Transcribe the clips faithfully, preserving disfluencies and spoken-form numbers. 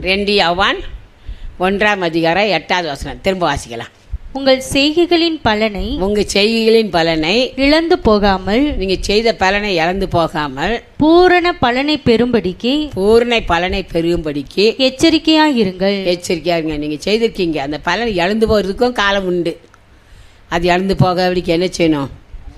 ரெண்டு யோவான் ஒன்றாம் அதிகாரம் எட்டாவது வசனம் திரும்ப வாசிக்கலாம். உங்கள் செய்கைகளின் பலனை உங்கள் செய்கைகளின் பலனை இழந்து போகாமல் நீங்கள் செய்த பலனை இழந்து போகாமல் பூரண பலனை பெறும்படிக்கு பூர்ண பலனை பெறும்படிக்கு எச்சரிக்கையாயிருங்கள். எச்சரிக்கையா இருங்க. நீங்கள் செய்திருக்கீங்க, அந்த பலனை இழந்து போகிறதுக்கும் காலம் உண்டு. அது இழந்து போகாதபடிக்கு என்ன செய்யணும்?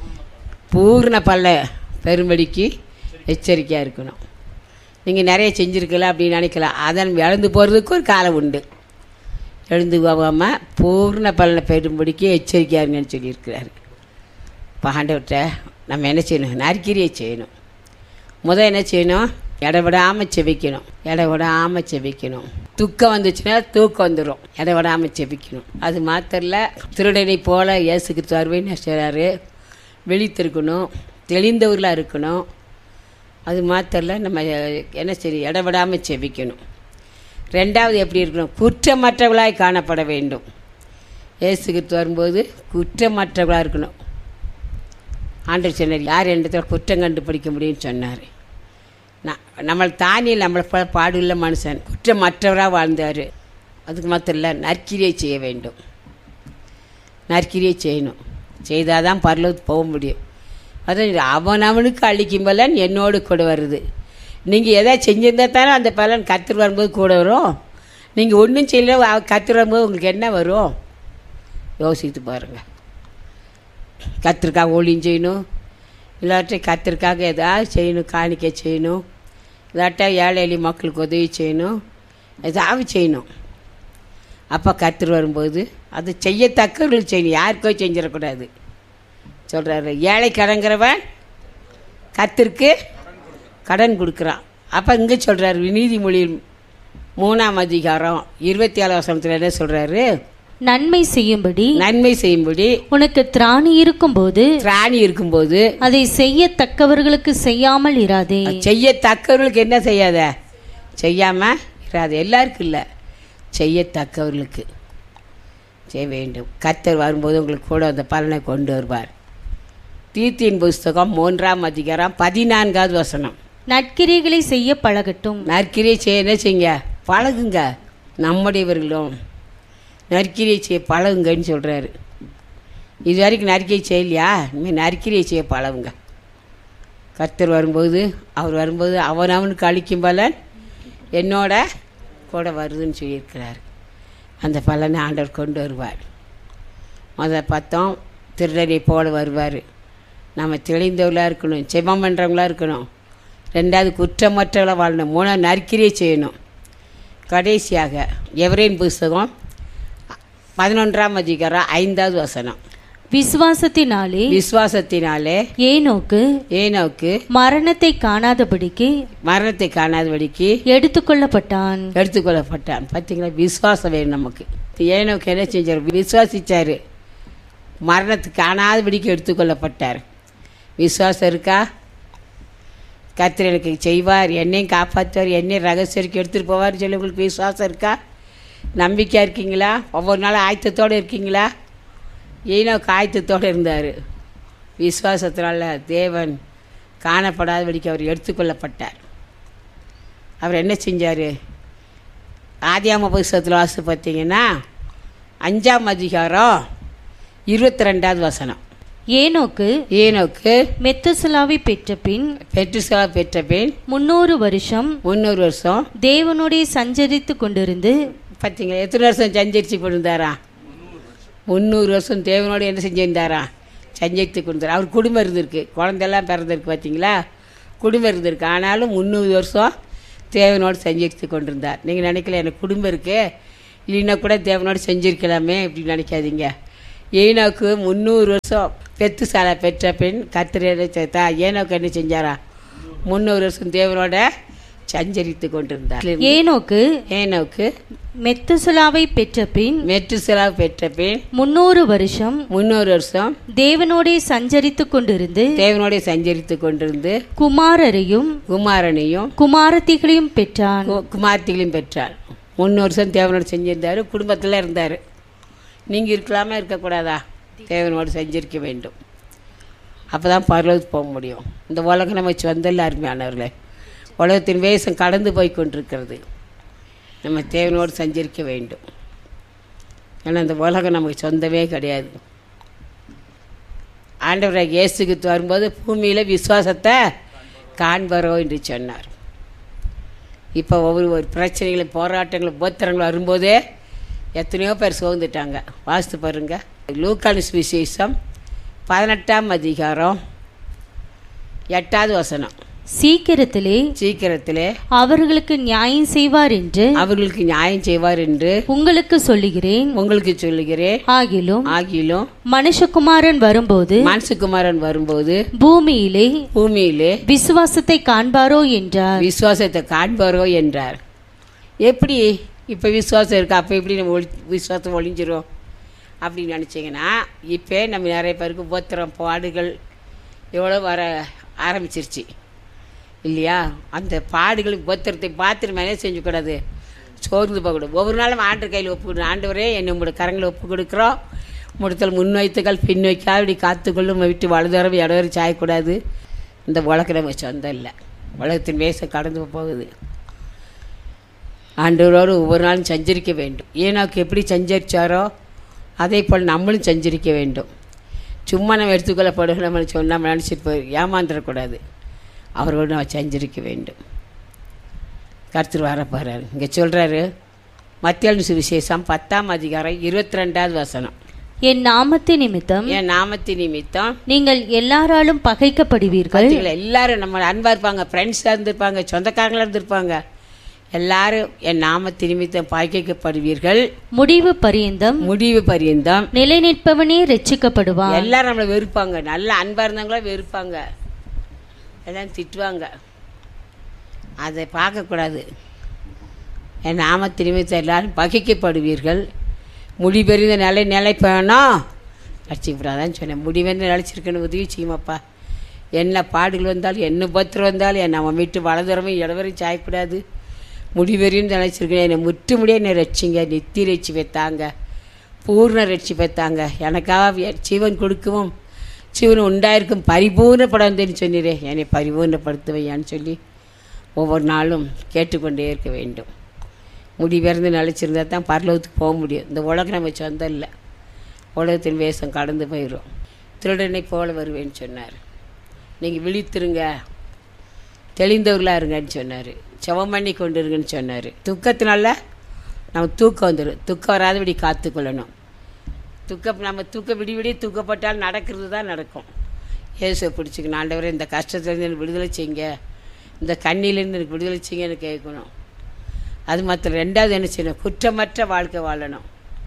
பூர்ண பலனை பெறும்படிக்கு எச்சரிக்கையாக இருக்கணும். நீங்கள் நிறைய செஞ்சுருக்கலாம் அப்படின்னு நினைக்கலாம், அதன் இழந்து போகிறதுக்கு ஒரு காலம் உண்டு. எழுந்து போகாமல் பூர்ண பலனை பெறும்படிக்கு எச்சரிக்கையாக இருங்கன்னு சொல்லியிருக்கிறாரு. இப்போ ஆண்டவர்கிட்ட நம்ம என்ன செய்யணும்? நற்கிரியை செய்யணும். முதல் என்ன செய்யணும்? இடவிடாமல் செபிக்கணும். இடவிடாமல் செபிக்கணும். துக்கம் வந்துச்சுன்னா தூக்கம் வந்துடும். இடவிடாமல் செபிக்கணும். அது மாத்திரல, திருடனை போல இயேசு கிறிஸ்து வருவேன்னு சொல்கிறாரு. விழித்திருக்கணும், தெளிந்தவர்களாக இருக்கணும். அது மாத்திரல, நம்ம என்ன செய்ய இடவிடாமல் செபிக்கணும். ரெண்டாவது எப்படி இருக்கணும்? குற்றமற்றவர்களாய் காணப்பட வேண்டும். இயேசு கிறிஸ்து வரும்போது குற்றமற்றவர்களாக இருக்கணும். ஆண்டவர் சொன்னார், யார் இடத்துல குற்றம் கண்டுபிடிக்க முடியும்னு சொன்னார். நான் நம்மளை தானே நம்மளை போல பாடுள்ள மனுஷன் குற்றமற்றவராக வாழ்ந்தார். அதுக்கு மாத்திரம் இல்லை, நற்கிரியை செய்ய வேண்டும். நற்கிரியை செய்யணும். செய்தால் தான் பரலோகத்துக்கு போக முடியும். அதான் அவன் அவனுக்கு அழிக்கும் பலன் என்னோடு கூட வருது. நீங்கள் எதாவது செஞ்சுருந்தா தானே அந்த பலன் கர்த்தர் வரும்போது கூட வரும். நீங்கள் ஒன்றும் செய்யல, கர்த்தர் வரும்போது உங்களுக்கு என்ன வரும்? யோசித்து பாருங்கள். கர்த்தருக்காக ஊழியம் செய்யணும், இல்லாட்டி கர்த்தருக்காக எதாவது செய்யணும், காணிக்கை செய்யணும், இல்லாட்டா ஏழை எளிய மக்களுக்கு உதவி செய்யணும், எதாவது செய்யணும். அப்போ கர்த்தர் வரும்போது அது செய்யத்தக்கவர்கள் செய்யணும், யாருக்கோ செஞ்சிடக்கூடாது சொல்கிறாரு. ஏழை கடங்கிறவன் கர்த்தருக்கு கடன் கொடுக்குறான். அப்போ இங்கே சொல்கிறார், நீதிமொழி மூணாம் அதிகாரம் இருபத்தி ஏழு வசனத்தில் என்ன சொல்கிறாரு? நன்மை செய்யும்படி நன்மை செய்யும்படி உனக்கு திராணி இருக்கும்போது திராணி இருக்கும்போது அதை செய்யத்தக்கவர்களுக்கு செய்யாமல் இராதே. செய்யத்தக்கவர்களுக்கு என்ன செய்யாத? செய்யாமல் இராது. எல்லாருக்கும் இல்லை, செய்யத்தக்கவர்களுக்கு செய்ய வேண்டும். கர்த்தர் வரும்போது உங்களுக்கு கூட அந்த பலனை கொண்டு வருவார். தீத்தின் புஸ்தகம் மூன்றாம் அதிகாரம் பதினான்காவது வசனம். நற்கிரிகளை செய்ய பழகட்டும். நற்கிரியை செய்ய என்ன செய்யுங்க? பழகுங்க. நம்முடையவர்களும் நற்கிரியை செய்ய பழகுங்கன்னு சொல்கிறாரு. இது வரைக்கும் நற்கிரியை செய்யலையா? இனிமேல் நற்கிரியை செய்ய பழகுங்க. கர்த்தர் வரும்போது அவர் வரும்போது அவன் அவனுக்கு அளிக்கும் பலன் என்னோட கூட வருதுன்னு சொல்லியிருக்கிறார். அந்த பலனை ஆண்டவர் கொண்டு வருவார். முதல் பார்த்தோம், திருடனை போல வருவார். நம்ம தெளிந்தவர்களாக இருக்கணும், செபம் பண்ணுறவங்களாக இருக்கணும். ரெண்டாவது குற்றமற்றவர்களாக வாழணும். மூணாவது நற்கிரியை செய்யணும். கடைசியாக எவரேன் புஸ்தகம் பதினொன்றாம் அதிகாரம் ஐந்தாவது வசனம். விசுவாசத்தினாலே விசுவாசத்தினாலே ஏனோக்கு ஏனோக்கு மரணத்தை காணாதபடிக்கு மரணத்தை காணாதபடிக்கு எடுத்துக்கொள்ளப்பட்டான் எடுத்துக்கொள்ளப்பட்டான். பார்த்தீங்களா? விசுவாசம் வேணும் நமக்கு. ஏனோக்கு என்ன செஞ்சார்? விசுவாசிச்சார், மரணத்துக்கு காணாதபடிக்கு எடுத்துக்கொள்ளப்பட்டார். விசுவாசம் இருக்கா? கர்த்தர் எனக்கு செய்வார், என்னையும் காப்பாற்றுவார், என்னையும் ரகசியருக்கு எடுத்துகிட்டு போவார் சொல்லி உங்களுக்கு விசுவாசம் இருக்கா? நம்பிக்கையாக இருக்கீங்களா? ஒவ்வொரு நாளும் ஆயத்தத்தோடு இருக்கீங்களா? ஏனோக்கு ஆயத்தத்தோடு இருந்தார். விசுவாசத்தினால தேவன் காணப்படாதபடிக்கு அவர் எடுத்துக்கொள்ளப்பட்டார். அவர் என்ன செஞ்சார்? ஆதியாகம புஸ்தகத்தில் வாசி பார்த்தீங்கன்னா அஞ்சாம் அதிகாரம் இருபத்தி ரெண்டாவது வசனம். ஏனோக்கு ஏனோக்கு மெத்துசலாவை பெற்ற பின் பெற்றுசலா பெற்ற பின் முன்னூறு வருஷம் முந்நூறு வருஷம் தேவனுடைய சஞ்சரித்து கொண்டிருந்து. பார்த்தீங்களா? எத்தனை வருஷம் சஞ்சரித்து கொண்டிருந்தாரா? முந்நூறு வருஷம் தேவனோடு என்ன செஞ்சிருந்தாரா? சஞ்சரித்து கொண்டிருந்தார். அவர் குடும்பம் இருந்திருக்கு, குழந்தையெல்லாம் பிறந்திருக்கு. பார்த்தீங்களா? குடும்பம் இருந்திருக்கு. ஆனாலும் முந்நூறு வருஷம் தேவனோடு சஞ்சரித்து கொண்டிருந்தார். நீங்கள் நினைக்கல எனக்கு குடும்பம் இருக்குது, இல்லைன்னா கூட தேவனோடு செஞ்சிருக்கலாமே இப்படி நினைக்காதீங்க. ஏனோக்கு முந்நூறு வருஷம் பெத்து சாலை பெற்ற பின் கர்த்தர் சேர்த்தா ஏனோக்கு என்ன செஞ்சாரா? முந்நூறு வருஷம் தேவனோட சஞ்சரித்து கொண்டிருந்தார். ஏனோக்கு ஏனோக்கு மெத்துசலாவை பெற்ற பின் மெத்துசலா பெற்ற பின் முன்னூறு வருஷம் முந்நூறு வருஷம் தேவனோடே சஞ்சரித்து கொண்டிருந்து தேவனோட சஞ்சரித்து கொண்டிருந்து குமாரரையும் குமாரனையும் குமாரத்திகளையும் பெற்றான். குமாரத்திகளையும் பெற்றார். முந்நூறு வருஷம் தேவனோடு செஞ்சிருந்தார், குடும்பத்தில் இருந்தார். நீங்கள் இருக்கலாமா? இருக்கக்கூடாதா? தேவனோடு செஞ்சிருக்க வேண்டும். அப்போ தான் பரலோகத்துக்கு போக முடியும். இந்த உலகம் நம்ம வச்சு வந்தல்ல அருமையானவர்களே. உலகத்தின் வேஷம் கடந்து போய் கொண்டிருக்கிறது. நம்ம தேவனோடு சஞ்சரிக்க வேண்டும். ஏன்னா இந்த உலகம் நமக்கு சொந்தமே கிடையாது. ஆண்டவராக இயேசுக்கு வரும்போது பூமியில் விசுவாசத்தை காண்பரோ என்று சொன்னார். இப்போ ஒவ்வொரு ஒரு பிரச்சனைகளும் போராட்டங்களும் உபத்திரங்களும் வரும்போதே எத்தனையோ பேர் சோர்ந்துட்டாங்க. வாசித்து பாருங்க. லூக்கானு சுவிசேஷம் பதினெட்டாம் அதிகாரம் எட்டாவது வசனம். சீக்கிரத்திலே சீக்கிரத்திலே அவர்களுக்கு நியாயம் செய்வார் என்று அவர்களுக்கு நியாயம் செய்வார் என்று உங்களுக்கு சொல்லுகிறேன். உங்களுக்கு சொல்லுகிறேன். ஆகிலும் ஆகிலும் மனுஷகுமாரன் வரும்போது மனுஷகுமாரன் வரும்போது பூமியிலே பூமியிலே விசுவாசத்தை காண்பாரோ என்றார். விசுவாசத்தை காண்பாரோ என்றார். எப்படி இப்போ விசுவாசம் இருக்கா, அப்போ எப்படி நம்ம ஒளி விசுவாசம் ஒழிஞ்சிரும் அப்படின்னு நினச்சிங்கன்னா, இப்போ நம்ம நிறைய பேருக்கு உபத்திரம் பாடுகள் எவ்வளோ வர ஆரம்பிச்சிருச்சு இல்லையா? அந்த பாடுகள் உபத்திரத்தை பார்த்து நம்ம என்ன செஞ்சுக்கூடாது, சோர்ந்து போகக்கூடாது. ஒவ்வொரு நாளும் ஆண்டு கையில் ஒப்பு ஆண்டவரே என்னை உங்களோட கரங்களை ஒப்பு கொடுக்குறோம், முடத்தல் முன்வைத்துக்கள் பின் வைக்கா இப்படி காத்துக்கொள்ளும் விட்டு வலதுரம் இடவரை சாயக்கூடாது. இந்த உலகம் நம்ம சொந்தம் இல்லை, உலகத்தின் வேசம் கடந்து போகுது. ஆண்டவரோடு ஒவ்வொரு நாளும் சஞ்சரிக்க வேண்டும். ஏனாக்கு எப்படி சஞ்சரித்தாரோ அதே போல் நம்மளும் சஞ்சரிக்க வேண்டும். சும்மா நம்ம எடுத்துக்கொள்ளப்படும் நம்ம சொன்னால் நம்ம நினச்சிட்டு போய் ஏமாந்துடக்கூடாது. அவரோடு நம்ம சஞ்சரிக்க வேண்டும். கர்த்தர் வர போகிறாரு. இங்கே சொல்கிறாரு மத்தேயு சுவிசேஷம் பத்தாம் அதிகாரம் இருபத்தி ரெண்டாவது வசனம். என் நாமத்தின் நிமித்தம் என் நாமத்தின் நிமித்தம் நீங்கள் எல்லாராலும் பகைக்கப்படுவீர்கள். எல்லாரும் நம்ம அன்பாக இருப்பாங்க, ஃப்ரெண்ட்ஸாக இருந்திருப்பாங்க, சொந்தக்காரங்களாக இருந்திருப்பாங்க. எல்லாரும் என் நாமத்தின் நிமித்தம் பகைக்கப்படுவீர்கள். முடிவு பரியந்தம் முடிவு பரியந்தம் நிலை நிற்பவனே ரட்சிக்கப்படுவான். எல்லாரும் நம்மளை வெறுப்பாங்க, நல்ல அன்பாக இருந்தவங்களா வெறுப்பாங்க, எல்லாம் திட்டுவாங்க. அதை பார்க்கக்கூடாது. என் நாமத்தின் நிமித்தம் எல்லாரும் பகைக்கப்படுவீர்கள். முடிவெறிந்த நிலை நிலைப்பேனா ரட்சிக்கப்படாதான்னு சொன்னேன். முடிவெறிந்து நிலைச்சிருக்கேன்னு உதவி செய்யுமாப்பா. என்ன பாடுகள் வந்தாலும் என்ன உபத்திரம் வந்தாலும் என் நம்ம வீட்டு வலதுறமும் இடவரையும் சாயக்கூடாது. முடிவெறியும் நினைச்சிருக்கேன். என்னை முற்று முடிய என்னை ரட்சிங்க, நித்தி ரட்சி வைத்தாங்க, பூர்ண ரட்சி வைத்தாங்க. எனக்காக ஜீவன் கொடுக்கவும் ஜீவன் உண்டாயிருக்கும் பரிபூர்ணப்படாதுன்னு சொன்னீரே, என்னை பரிபூர்ணப்படுத்துவையான்னு சொல்லி ஒவ்வொரு நாளும் கேட்டுக்கொண்டே இருக்க வேண்டும். முடிவெறிந்து நிலைச்சிருந்தா தான் பரலோகத்துக்கு போக முடியும். இந்த உலகம் நம்ம சொந்தம் இல்லை, உலகத்தின் வேஷம் கடந்து போயிடும். திருடனை போல வருவேன்னு சொன்னார். நீங்கள் விழித்திருங்க, தெளிந்தவர்களாக இருங்கன்னு சொன்னார். செவம் பண்ணி கொண்டு இருங்கன்னு சொன்னார். துக்கத்தினால நம்ம தூக்கம் வந்துடும். துக்கம் வராதபடி காத்துக்கொள்ளணும். துக்கம் நம்ம தூக்க விடி விடி தூக்கப்பட்டால் நடக்கிறது தான் நடக்கும். இயேசுவை பிடிச்சிக்கணும். ஆண்டவரே இந்த கஷ்டத்துலேருந்து எனக்கு விடுதலை செய்யுங்க, இந்த கண்ணிலேருந்து எனக்கு விடுதலை செய்யுங்க எனக்கு கேட்கணும். அது மாத்திரம். ரெண்டாவது என்ன செய்யணும், குற்றமற்ற வாழ்க்கை வாழணும்.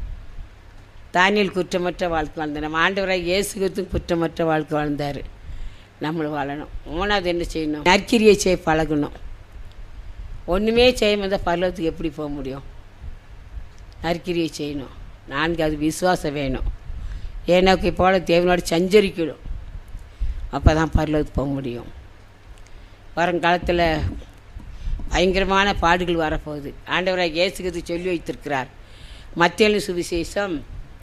தானியேல் குற்றமற்ற வாழ்க்கை வாழ்ந்தார். நம்ம ஆண்டவராக இயேசு கிறிஸ்து குற்றமற்ற வாழ்க்கை வாழ்ந்தார். நம்மளும் வாழணும். மூணாவது என்ன செய்யணும், நற்கிரியை செய்ய பழகணும். ஒன்றுமே செய்யாமல் இருந்தால் பரலோகத்துக்கு எப்படி போக முடியும்? நற்கிரியை செய்யணும். நான்காவது விசுவாசம் வேணும். ஏனாக்கு போல தேவனோடு சஞ்சரிக்கணும். அப்போ தான் பரலோகத்துக்கு போக முடியும். வருங்காலத்தில் பயங்கரமான பாடுகள் வரப்போகுது. ஆண்டவராக இயேசு கிறிஸ்து சொல்லி வைத்திருக்கிறார். மத்தேயு சுவிசேஷம்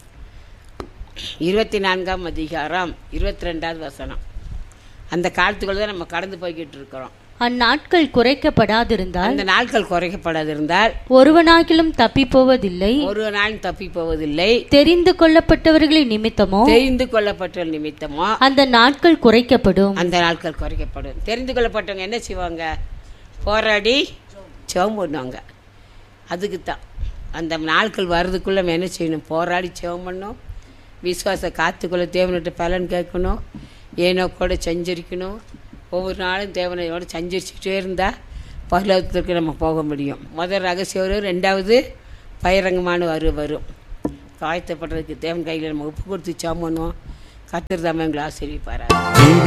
இருபத்தி நான்காம் அதிகாரம் இருபத்தி ரெண்டாவது வசனம். அந்த காலத்துக்குள்ள தான் நம்ம கடந்து போய்கிட்டு இருக்கிறோம். அந்நாட்கள் குறைக்கப்படாதிருந்தால் அந்த நாட்கள் குறைக்கப்படாதிருந்தால் ஒருவனாகிலும் தப்பி போவதில்லை, ஒரு நாளும் தப்பி போவதில்லை. தெரிந்து கொள்ளப்பட்டவர்களின் நிமித்தமோ தெரிந்து கொள்ளப்பட்ட நிமித்தமோ அந்த நாட்கள் குறைக்கப்படும். அந்த நாட்கள் குறைக்கப்படும். தெரிந்து கொள்ளப்பட்டவங்க என்ன செய்வாங்க, போராடி செவம் பண்ணுவாங்க. அதுக்கு தான் அந்த நாட்கள் வர்றதுக்குள்ள நம்ம என்ன செய்யணும், போராடி செவம் பண்ணணும். விசுவாச காத்துக்குள்ள தேவனிட்ட பலன் கேட்கணும். ஏனோ கூட சஞ்சரிக்கணும். ஒவ்வொரு நாளும் தேவனையோடு சஞ்சரிச்சுட்டே இருந்தால் பரலோகத்திற்கு நம்ம போக முடியும். முதல் ரகசியம் வரும், ரெண்டாவது பயிரங்கமான வரு வரும் காயத்தப்படுறதுக்கு தேவன் கையில் நம்ம உப்பு கொடுத்து சாம் பண்ணுவோம். கர்த்தர் தாமே எங்களை ஆசீர்வதிப்பார்.